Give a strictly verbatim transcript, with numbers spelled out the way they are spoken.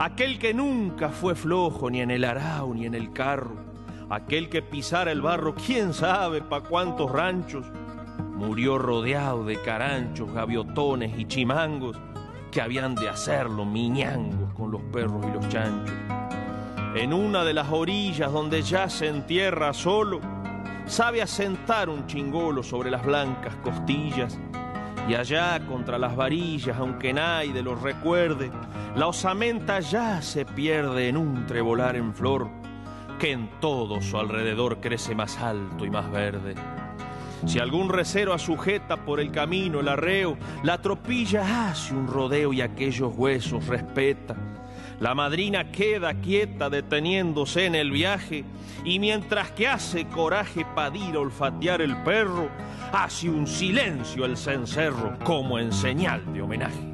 aquel que nunca fue flojo ni en el arao ni en el carro, aquel que pisara el barro, quién sabe pa' cuántos ranchos, murió rodeado de caranchos, gaviotones y chimangos que habían de hacerlo miñangos con los perros y los chanchos. En una de las orillas donde ya se entierra solo, sabe asentar un chingolo sobre las blancas costillas, y allá contra las varillas, aunque nadie lo recuerde, la osamenta ya se pierde en un trebolar en flor, que en todo su alrededor crece más alto y más verde. Si algún recero asujeta por el camino el arreo, la tropilla hace un rodeo y aquellos huesos respeta. La madrina queda quieta deteniéndose en el viaje, y mientras que hace coraje para ir a olfatear el perro, hace un silencio el cencerro como en señal de homenaje.